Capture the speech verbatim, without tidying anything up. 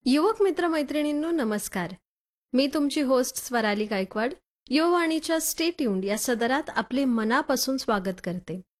युवक मित्र मैत्रिणींनो नमस्कार. मी तुमची host Swarali Gaikwad युववाणीच्या stay tuned या सदरात आपले मनापासून स्वागत करते.